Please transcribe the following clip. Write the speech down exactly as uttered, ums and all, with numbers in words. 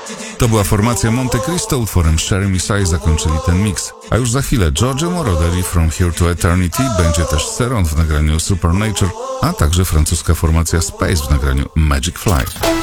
To była formacja Monte Cristo, utworem Sherry Messiah zakończyli ten mix. A już za chwilę Giorgio Moroder From Here to Eternity, będzie też Seron w nagraniu Supernature, a także francuska formacja Space w nagraniu Magic Fly.